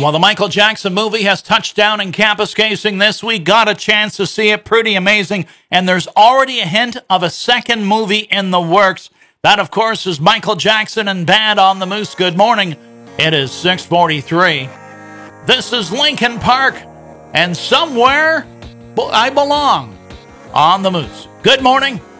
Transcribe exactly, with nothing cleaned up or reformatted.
Well, the Michael Jackson movie has touched down in campus casing this week. Got a chance to see it. Pretty amazing. And there's already a hint of a second movie in the works. That, of course, is Michael Jackson and Bad on the Moose. Good morning. It is six forty-three. This is Lincoln Park, and somewhere I belong on the Moose. Good morning.